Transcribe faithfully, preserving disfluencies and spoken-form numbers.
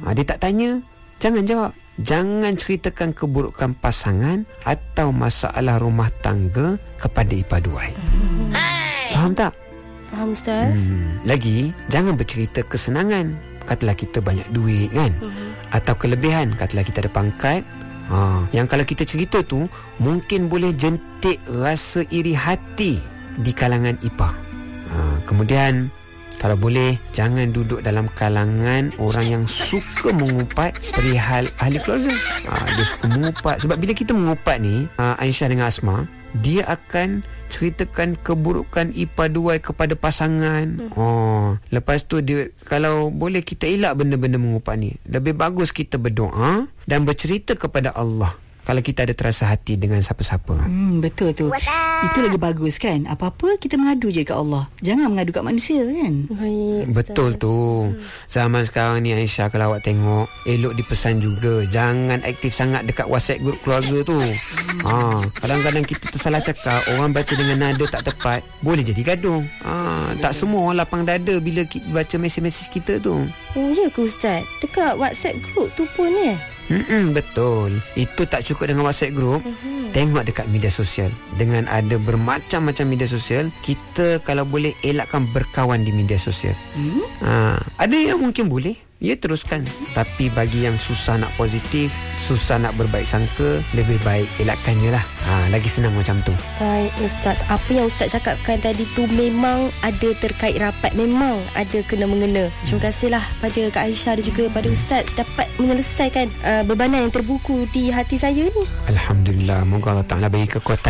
ha, Dia tak tanya, jangan jawab. Jangan ceritakan keburukan pasangan atau masalah rumah tangga kepada ipar duai. hmm. Faham tak? Faham, Ustaz. hmm. Lagi, jangan bercerita kesenangan. Katalah kita banyak duit kan, hmm. atau kelebihan. Katalah kita ada pangkat, ha, yang kalau kita cerita tu mungkin boleh jentik rasa iri hati di kalangan ipar. ha, Kemudian kalau boleh, jangan duduk dalam kalangan orang yang suka mengupat perihal ahli keluarga. Ha, dia suka mengupat. Sebab bila kita mengupat ni, ha, Aisyah dengan Asma, dia akan ceritakan keburukan ipar duai kepada pasangan. hmm. oh, Lepas tu dia, kalau boleh kita elak benda-benda mengupat ni. Lebih bagus kita berdoa dan bercerita kepada Allah kalau kita ada terasa hati dengan siapa-siapa. Hmm, betul tu. Itu lagi bagus kan. Apa-apa kita mengadu je kat Allah. Jangan mengadu kat manusia kan. Baik, betul tu. hmm. Zaman sekarang ni Aisyah, kalau awak tengok, elok dipesan juga, jangan aktif sangat dekat WhatsApp grup keluarga tu. hmm. ha, Kadang-kadang kita tersalah cakap, orang baca dengan nada tak tepat, boleh jadi gaduh. ha, Tak semua orang lapang dada bila kita baca mesej-mesej kita tu. Oh ya ke Ustaz? Dekat WhatsApp group tu pun ya? Hmm, betul. Itu tak cukup dengan WhatsApp group. uh-huh. Tengok dekat media sosial. Dengan ada bermacam-macam media sosial, kita kalau boleh elakkan berkawan di media sosial. hmm? ha, Ada yang mungkin boleh, ya teruskan. Tapi bagi yang susah nak positif, susah nak berbaik sangka, lebih baik elakkan je lah. ha, Lagi senang macam tu. Baik Ustaz, apa yang Ustaz cakapkan tadi tu memang ada terkait rapat, memang ada kena-mengena. Terima kasihlah pada Kak Aisyah dan juga pada Ustaz dapat menyelesaikan uh, bebanan yang terbuku di hati saya ni. Alhamdulillah. Moga Allah Ta'ala bagi kekuatan